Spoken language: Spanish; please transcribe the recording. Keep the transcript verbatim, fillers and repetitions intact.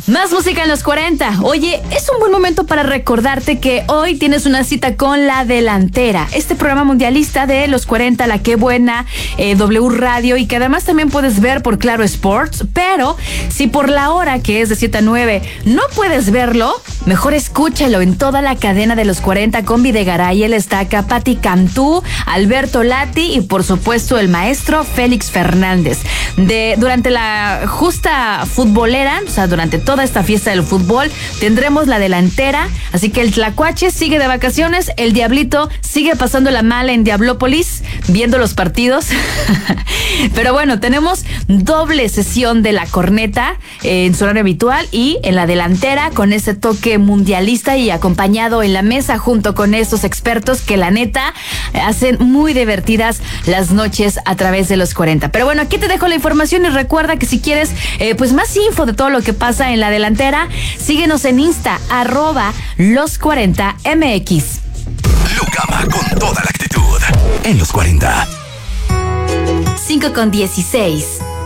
Más música en los cuarenta. Oye, es un buen momento para recordarte que hoy tienes una cita con La Delantera, este programa mundialista de los cuarenta, La Qué Buena, eh, W Radio, y que además también puedes ver por Claro Sports. Pero si por la hora, que es de siete a nueve, no puedes verlo, mejor escúchalo en toda la cadena de los cuarenta con Videgaray, El Estaca, Pati Cantú, Alberto Lati y por supuesto el maestro Félix Fernández. De, durante la justa futbolera, o sea, durante toda esta fiesta del fútbol, tendremos La Delantera, así que el Tlacuache sigue de vacaciones, el Diablito sigue pasando la mala en Diablópolis, viendo los partidos. Pero bueno, tenemos doble sesión de La Corneta eh, en su horario habitual y en La Delantera con ese toque mundialista y acompañado en la mesa junto con estos expertos que la neta hacen muy divertidas las noches a través de los cuarenta. Pero bueno, aquí te dejo la información y recuerda que si quieres eh, pues más info de todo lo que pasa en La Delantera, síguenos en Insta, arroba los cuarenta M X. Lucama con toda la actitud en los cuarenta. cinco con dieciséis.